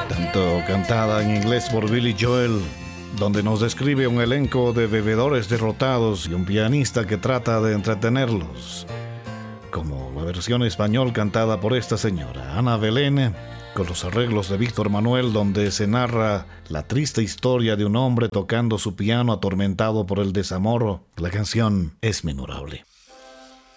tanto cantada en inglés por Billy Joel, donde nos describe un elenco de bebedores derrotados y un pianista que trata de entretenerlos, como la versión español cantada por esta señora, Ana Belén, con los arreglos de Víctor Manuel, donde se narra la triste historia de un hombre tocando su piano atormentado por el desamor. La canción es memorable.